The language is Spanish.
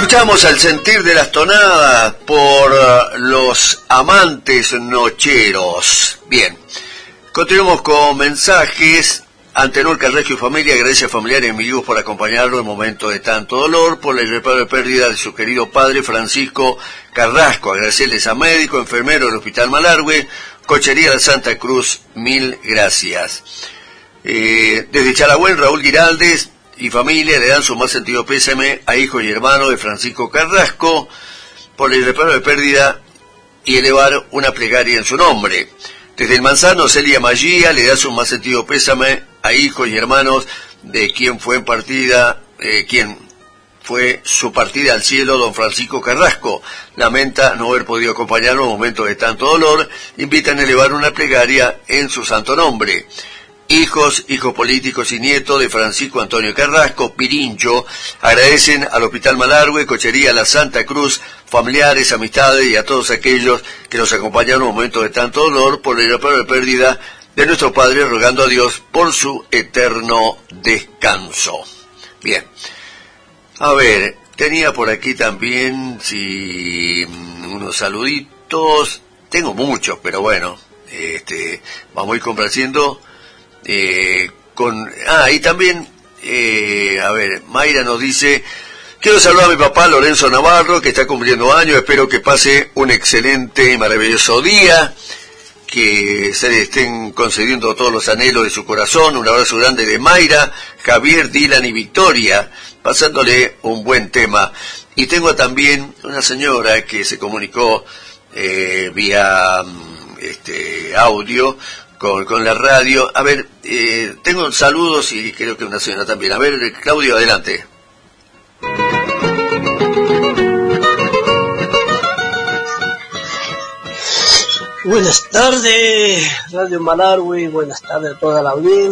Escuchamos al sentir de las tonadas por los amantes nocheros. Bien, continuamos con mensajes. Antenor Carrasco y familia agradece a familiares y amigos por acompañarlo en momentos de tanto dolor, por la irreparable pérdida de su querido padre Francisco Carrasco. Agradecerles a médico, enfermero del Hospital Malargüe, Cochería de Santa Cruz, mil gracias. Desde Chalagüen, Raúl Giraldes y familia le dan su más sentido pésame a hijos y hermanos de Francisco Carrasco por la irreparable pérdida y elevar una plegaria en su nombre. Desde el Manzano, Celia Magía le da su más sentido pésame a hijos y hermanos de quien fue su partida al cielo, don Francisco Carrasco. Lamenta no haber podido acompañarlo en momentos de tanto dolor. Invitan a elevar una plegaria en su santo nombre. Hijos políticos y nietos de Francisco Antonio Carrasco, Pirincho, agradecen al Hospital Malargüe, Cochería La Santa Cruz, familiares, amistades y a todos aquellos que nos acompañaron en momentos de tanto dolor por la irreparable pérdida de nuestro padre, rogando a Dios por su eterno descanso. Bien, a ver, tenía por aquí también unos saluditos, tengo muchos, pero bueno, vamos a ir complaciendo. Y también, a ver, Mayra nos dice: quiero saludar a mi papá Lorenzo Navarro, que está cumpliendo años, espero que pase un excelente y maravilloso día, que se le estén concediendo todos los anhelos de su corazón. Un abrazo grande de Mayra, Javier, Dylan y Victoria, pasándole un buen tema. Y tengo también una señora que se comunicó vía audio con la radio. A ver, tengo saludos y creo que una señora también. A ver, Claudio, adelante. Buenas tardes, Radio Malargüe, buenas tardes a toda la audiencia.